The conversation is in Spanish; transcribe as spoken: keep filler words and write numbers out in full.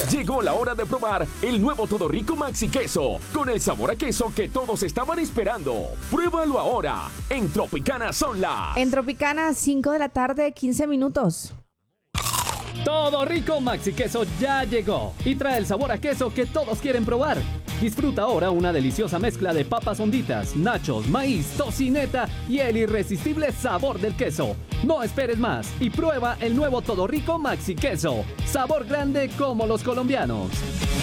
Llegó la hora de probar el nuevo Todo Rico Maxi Queso, con el sabor a queso que todos estaban esperando. Pruébalo ahora, en Tropicana son las... En Tropicana, cinco de la tarde, quince minutos. Todo Rico Maxi Queso ya llegó y trae el sabor a queso que todos quieren probar. Disfruta ahora una deliciosa mezcla de papas honditas, nachos, maíz, tocineta y el irresistible sabor del queso. No esperes más y prueba el nuevo Todo Rico Maxi Queso. Sabor grande como los colombianos.